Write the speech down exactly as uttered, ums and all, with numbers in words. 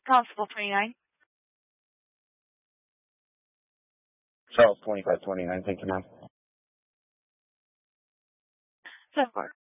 Constable twenty-nine. Charles twenty-five twenty-nine. Thank you, ma'am. ten four.